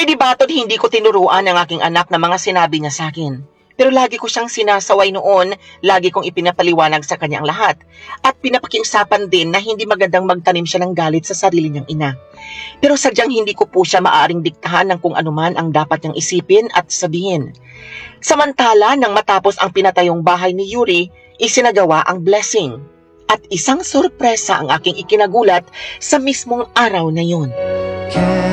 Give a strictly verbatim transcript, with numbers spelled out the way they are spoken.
Kay di baton hindi ko tinuruan ang aking anak na mga sinabi niya sa akin. Pero lagi ko siyang sinasaway noon, lagi kong ipinapaliwanag sa kanya ang lahat. At pinapakiusapan din na hindi magandang magtanim siya ng galit sa sarili niyang ina. Pero sadyang hindi ko po siya maaring diktahan ng kung anuman ang dapat niyang isipin at sabihin. Samantala, nang matapos ang pinatayong bahay ni Yuri, isinagawa ang blessing. At isang sorpresa ang aking ikinagulat sa mismong araw na yun.